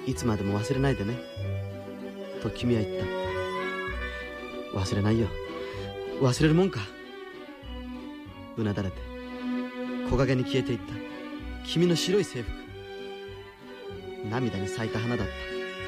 いつまでも忘れないでねと君は言った。忘れないよ。忘れるもんか。うなだれて木陰に消えていった君の白い制服、涙に咲いた花だった。